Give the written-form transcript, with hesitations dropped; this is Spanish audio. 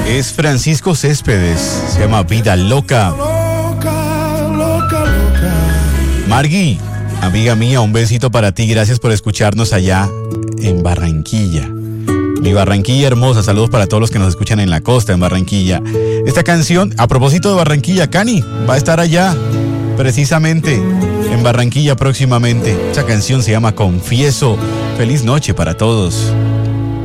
Es Francisco Céspedes, se llama Vida Loca. Margui, amiga mía, un besito para ti, gracias por escucharnos allá en Barranquilla. Mi Barranquilla hermosa, saludos para todos los que nos escuchan en la costa, en Barranquilla. Esta canción, a propósito de Barranquilla, Cani va a estar allá, precisamente, en Barranquilla próximamente. Esta canción se llama Confieso. Feliz noche para todos.